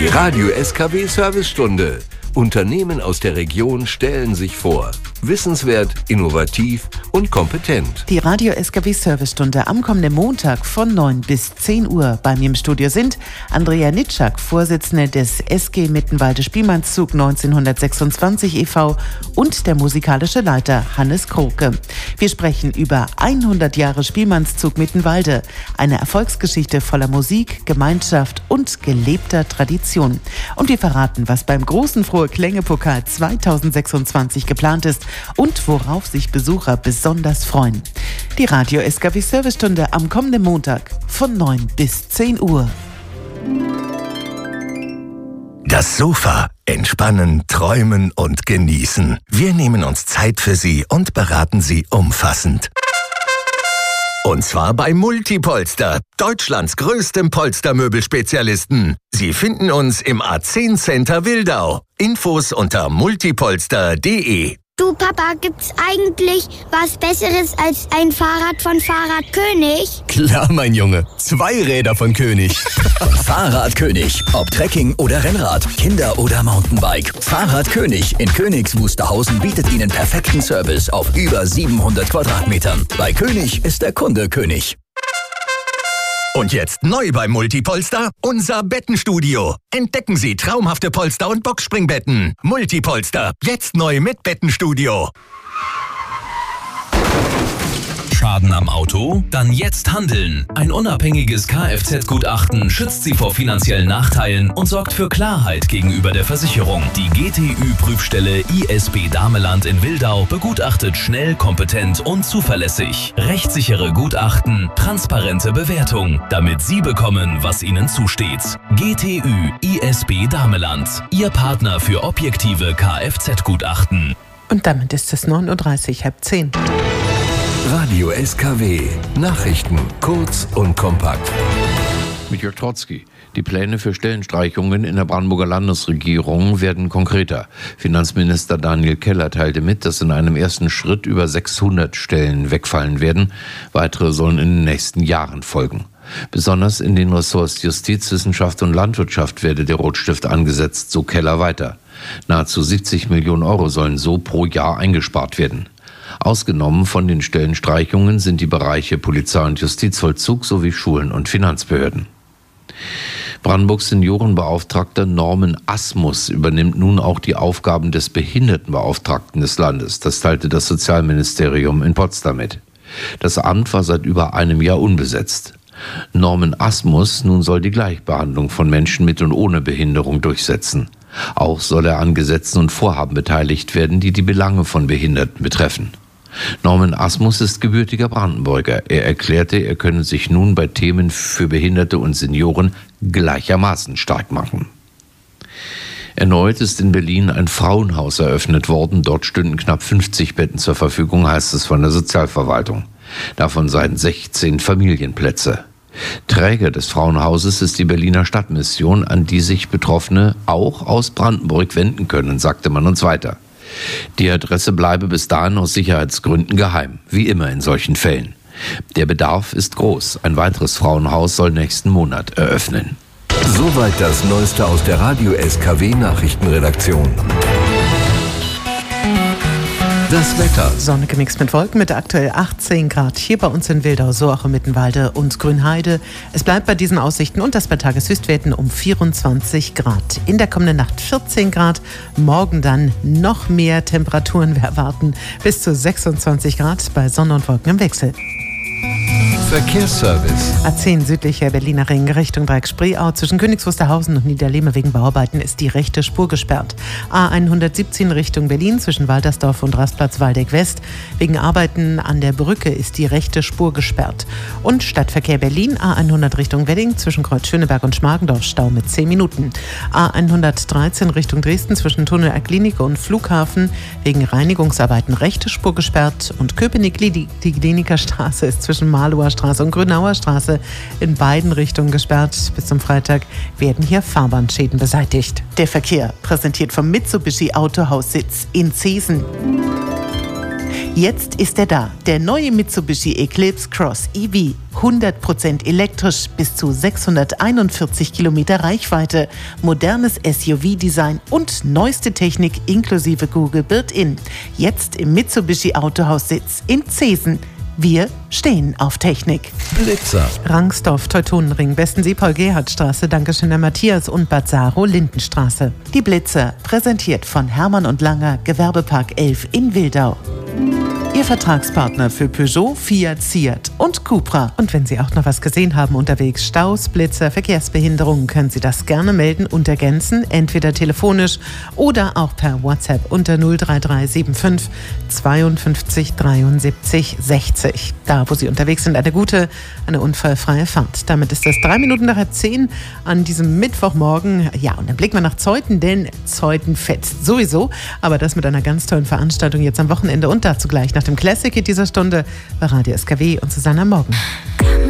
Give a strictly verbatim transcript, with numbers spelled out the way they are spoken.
Die Radio S K W-Servicestunde. Unternehmen aus der Region stellen sich vor. Wissenswert, innovativ und kompetent. Die Radio S K W-Servicestunde am kommenden Montag von neun bis zehn Uhr. Bei mir im Studio sind Andrea Nitschak, Vorsitzende des S G Mittenwalde Spielmannszug neunzehnhundertsechsundzwanzig e V und der musikalische Leiter Hannes Kroke. Wir sprechen über hundert Jahre Spielmannszug Mittenwalde. Eine Erfolgsgeschichte voller Musik, Gemeinschaft und gelebter Tradition. Und wir verraten, was beim großen Frohe Klänge-Pokal zweitausendsechsundzwanzig geplant ist und worauf sich Besucher besonders freuen. Die Radio S K W-Servicestunde am kommenden Montag von neun bis zehn Uhr. Das Sofa. Entspannen, träumen und genießen. Wir nehmen uns Zeit für Sie und beraten Sie umfassend. Und zwar bei Multipolster, Deutschlands größtem Polstermöbelspezialisten. Sie finden uns im A zehn Center Wildau. Infos unter multipolster punkt de. Du Papa, gibt's eigentlich was Besseres als ein Fahrrad von Fahrradkönig? Klar, mein Junge. Zwei Räder von König. Fahrradkönig. Ob Trekking oder Rennrad, Kinder- oder Mountainbike. Fahrradkönig in Königs Wusterhausen bietet Ihnen perfekten Service auf über siebenhundert Quadratmetern. Bei König ist der Kunde König. Und jetzt neu bei Multipolster, unser Bettenstudio. Entdecken Sie traumhafte Polster- und Boxspringbetten. Multipolster, jetzt neu mit Bettenstudio. Schaden am Auto? Dann jetzt handeln. Ein unabhängiges Kfz-Gutachten schützt Sie vor finanziellen Nachteilen und sorgt für Klarheit gegenüber der Versicherung. Die G T Ü-Prüfstelle I S B Dameland in Wildau begutachtet schnell, kompetent und zuverlässig. Rechtssichere Gutachten, transparente Bewertung, damit Sie bekommen, was Ihnen zusteht. G T Ü I S B Dameland, Ihr Partner für objektive Kfz-Gutachten. Und damit ist es neun Uhr dreißig, halb zehn. Radio S K W. Nachrichten kurz und kompakt. Mit Jörg Trotzki. Die Pläne für Stellenstreichungen in der Brandenburger Landesregierung werden konkreter. Finanzminister Daniel Keller teilte mit, dass in einem ersten Schritt über sechshundert Stellen wegfallen werden. Weitere sollen in den nächsten Jahren folgen. Besonders in den Ressorts Justiz, Wissenschaft und Landwirtschaft werde der Rotstift angesetzt, so Keller weiter. Nahezu siebzig Millionen Euro sollen so pro Jahr eingespart werden. Ausgenommen von den Stellenstreichungen sind die Bereiche Polizei und Justizvollzug sowie Schulen und Finanzbehörden. Brandenburgs Seniorenbeauftragter Norman Asmus übernimmt nun auch die Aufgaben des Behindertenbeauftragten des Landes. Das teilte das Sozialministerium in Potsdam mit. Das Amt war seit über einem Jahr unbesetzt. Norman Asmus nun soll die Gleichbehandlung von Menschen mit und ohne Behinderung durchsetzen. Auch soll er an Gesetzen und Vorhaben beteiligt werden, die die Belange von Behinderten betreffen. Norman Asmus ist gebürtiger Brandenburger. Er erklärte, er könne sich nun bei Themen für Behinderte und Senioren gleichermaßen stark machen. Erneut ist in Berlin ein Frauenhaus eröffnet worden. Dort stünden knapp fünfzig Betten zur Verfügung, heißt es von der Sozialverwaltung. Davon seien sechzehn Familienplätze. Träger des Frauenhauses ist die Berliner Stadtmission, an die sich Betroffene auch aus Brandenburg wenden können, sagte man uns weiter. Die Adresse bleibe bis dahin aus Sicherheitsgründen geheim, wie immer in solchen Fällen. Der Bedarf ist groß. Ein weiteres Frauenhaus soll nächsten Monat eröffnen. Soweit das Neueste aus der Radio S K W-Nachrichtenredaktion. Das Wetter. Sonne gemixt mit Wolken mit aktuell achtzehn Grad. Hier bei uns in Wildau, so auch in Mittenwalde und Grünheide. Es bleibt bei diesen Aussichten und das bei Tageshöchstwerten um vierundzwanzig Grad. In der kommenden Nacht vierzehn Grad. Morgen dann noch mehr Temperaturen. Wir erwarten bis zu sechsundzwanzig Grad bei Sonne und Wolken im Wechsel. Verkehrsservice. A zehn südlicher Berliner Ring Richtung Dreieck-Spreeau. Zwischen Königs Wusterhausen und Niederlehme wegen Bauarbeiten ist die rechte Spur gesperrt. A hundertsiebzehn Richtung Berlin zwischen Waltersdorf und Rastplatz Waldeck West. Wegen Arbeiten an der Brücke ist die rechte Spur gesperrt. Und Stadtverkehr Berlin A hundert Richtung Wedding zwischen Kreuz Schöneberg und Schmargendorf Stau mit zehn Minuten. A hundertdreizehn Richtung Dresden zwischen Tunnel Klinik und Flughafen wegen Reinigungsarbeiten rechte Spur gesperrt. Und Köpenick die Kliniker Straße ist zwischen Marlower Straße und Grünauer Straße in beiden Richtungen gesperrt. Bis zum Freitag werden hier Fahrbahnschäden beseitigt. Der Verkehr präsentiert vom Mitsubishi Autohaussitz in Zesen. Jetzt ist er da, der neue Mitsubishi Eclipse Cross E V. hundert Prozent elektrisch, bis zu sechshunderteinundvierzig Kilometer Reichweite, modernes S U V-Design und neueste Technik inklusive Google Built-In. Jetzt im Mitsubishi Autohaus-Sitz in Zesen. Wir stehen auf Technik. Blitzer. Rangsdorf, Teutonenring, Westensee, Paul-Gerhardt-Straße, Dankeschön der Matthias und Bad Saro, Lindenstraße. Die Blitzer, präsentiert von Hermann und Langer, Gewerbepark elf in Wildau. Ihr Vertragspartner für Peugeot, Fiat, Seat und Cupra. Und wenn Sie auch noch was gesehen haben unterwegs, Staus, Blitzer, Verkehrsbehinderungen, können Sie das gerne melden und ergänzen, entweder telefonisch oder auch per WhatsApp unter null drei drei sieben fünf zweiundfünfzig dreiundsiebzig sechzig. Da, wo Sie unterwegs sind, eine gute, eine unfallfreie Fahrt. Damit ist das drei Minuten nach halb zehn an diesem Mittwochmorgen. Ja, und dann blicken wir nach Zeuthen, denn Zeuthen fetzt sowieso, aber das mit einer ganz tollen Veranstaltung jetzt am Wochenende und dazu gleich nach dem Classic Hit dieser Stunde bei Radio S K W und Susanna Morgen.